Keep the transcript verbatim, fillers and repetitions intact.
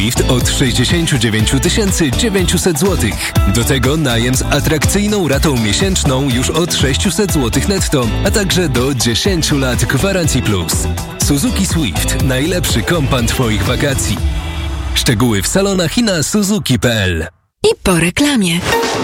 Swift od sześćdziesiąt dziewięć tysięcy dziewięćset złotych. Do tego najem z atrakcyjną ratą miesięczną już od sześćset złotych netto, a także do dziesięć lat gwarancji plus. Suzuki Swift. Najlepszy kompan Twoich wakacji. Szczegóły w salonach i na suzuki kropka p l. I po reklamie.